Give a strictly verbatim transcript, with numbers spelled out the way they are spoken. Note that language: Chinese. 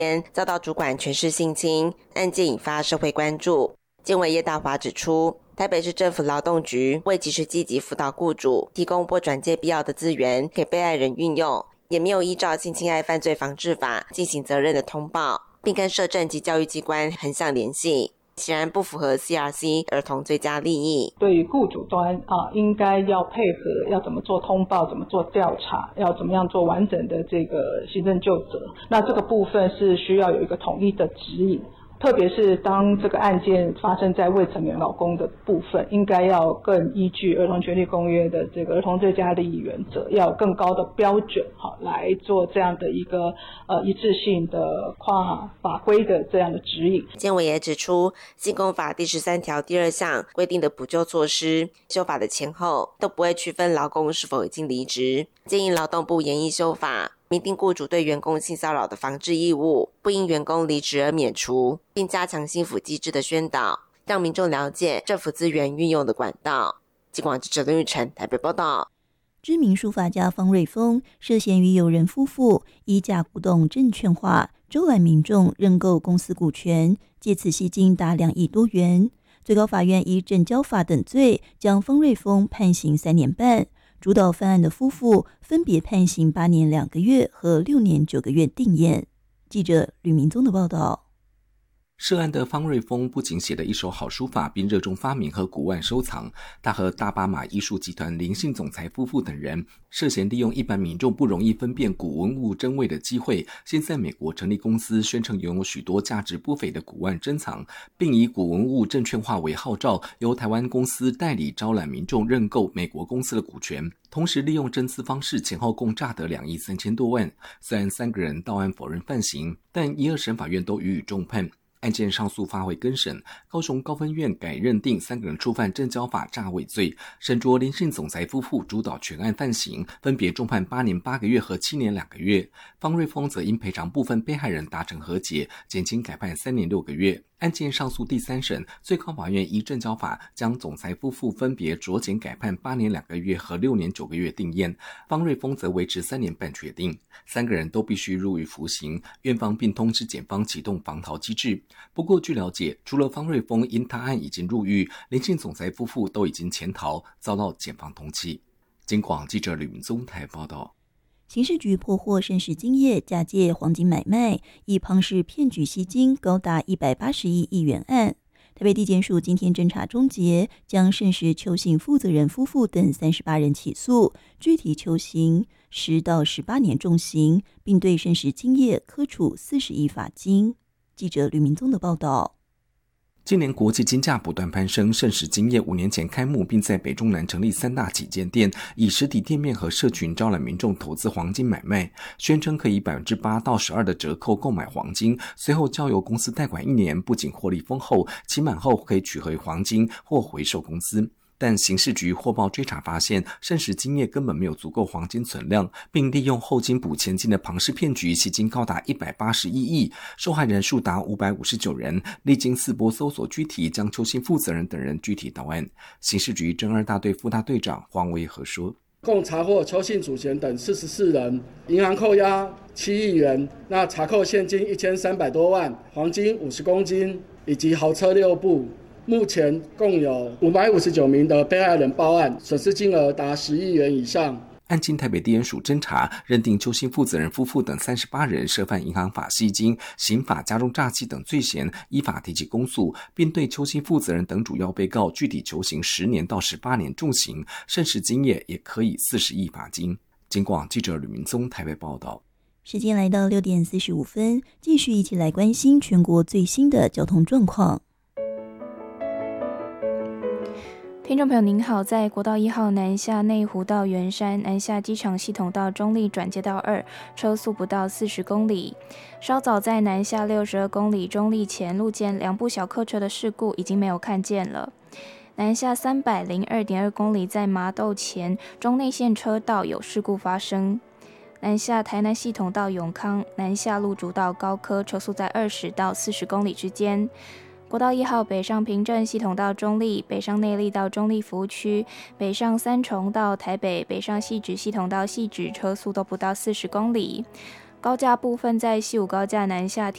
遭到主管权势性侵，案件引发社会关注。监委叶大华指出，台北市政府劳动局未及时积极辅导雇主，提供拨转介必要的资源给被害人运用，也没有依照性侵害犯罪防治法进行责任的通报，并跟社政及教育机关横向联系，显然不符合 C R C 儿童最佳利益。 对于雇主端啊，应该要配合，要怎么做通报，怎么做调查，要怎么样做完整的这个行政究责。那这个部分是需要有一个统一的指引。特别是当这个案件发生在未成年劳工的部分，应该要更依据儿童权利公约的这个儿童最佳利益原则，要有更高的标准好来做这样的一个呃一致性的跨法规的这样的指引。 监委也指出，性工法第十三条第二项规定的补救措施，修法的前后都不会区分劳工是否已经离职，建议劳动部研议修法，明定雇主对员工性骚扰的防治义务，不因员工离职而免除，并加强心辅机制的宣导，让民众了解政府资源运用的管道。警广记者林玉成台北报道。 知名书法家方瑞峰涉嫌与友人夫妇以假古董证券化招揽民众认购公司股权，借此吸金达两亿多元。最高法院以证交法等罪将方瑞峰判刑三年半。主导犯案的夫妇分别判刑八年两个月和六年九个月定谳。记者吕明宗的报道。 涉案的方瑞峰不仅写了一手好书法，并热衷发明和古玩收藏。他和大巴马艺术集团林姓总裁夫妇等人涉嫌利用一般民众不容易分辨古文物真伪的机会，先在美国成立公司，宣称拥有许多价值不菲的古玩珍藏，并以古文物证券化为号召，由台湾公司代理招揽民众认购美国公司的股权。同时利用增资方式，前后共诈得两亿三千多万。虽然三个人到案否认犯行，但一二审法院都予以重判。案件上诉发回更审，高雄高分院改认定三个人触犯证交法诈伪罪，审酌林姓总裁夫妇主导全案犯行，分别重判八年八个月和七年两个月。方瑞峰则因赔偿部分被害人达成和解，减轻改判三年六个月。案件上诉第三审，最高法院依证交法将总裁夫妇分别酌减改判八年两个月和六年九个月定谳，方瑞峰则维持三年半决定。三个人都必须入狱服刑，院方并通知检方启动防逃机制。不过据了解，除了方瑞峰因他案已经入狱，林姓总裁夫妇都已经潜逃，遭到检方通缉。警广记者吕明宗台报道。 刑事局破获盛世金业假借黄金买卖，以庞氏骗取吸金高达一百八十一亿元案。台北地检署今天侦查终结，将盛世邱姓负责人夫妇等三十八人起诉，具体求刑十到十八年重刑，并对盛世金业科处四十亿罚金。记者吕明宗的报道。 今年国际金价不断攀升，盛世金业五年前开幕，并在北中南成立三大旗舰店，以实体店面和社群招揽民众投资黄金买卖，宣称可以百分之八到十二的折扣购买黄金，随后交由公司代管一年，不仅获利丰厚，期满后可以取回黄金或回售公司。但刑事局获报追查发现，盛世金业根本没有足够黄金存量，并利用后金补前金的庞氏骗局，吸金高达一百八十一亿，受害人数达五百五十九人。历经四波搜索拘提，将邱姓负责人等人具体到案。刑事局侦二大队副大队长黄维和说， 共查获邱姓主嫌等四十四人，银行扣押七亿元，那查扣现金一千三百多万，黄金五十公斤，以及豪车六部。目前共有五百五十九名的被害人报案，损失金额达十亿元以上。 案经台北地检署侦查，认定邱姓负责人夫妇等三十八人涉犯银行法吸金、刑法加重诈欺等罪嫌，依法提起公诉，并对邱姓负责人等主要被告具体求刑十年到十八年重刑，盛世金业也可以四十亿罚金。警广记者吕明宗台北报道。 时间来到六点四十五分，继续一起来关心全国最新的交通状况。 听众朋友您好，在国道一号南下内湖到圆山，南下机场系统到中立转接道二，车速不到四十公里。稍早在南下六十二公里中立前路见两部小客车的事故已经没有看见了。南下三百零二点二公里在麻豆前中内线车道有事故发生。南下台南系统到永康，南下路竹到高科，车速在二十到四十公里之间。国道一号北上平镇系统到中立，北上内壢到中立服务区，北上三重到台北，北上汐止系统到汐止，车速都不到四十公里。高架部分在西武高架南下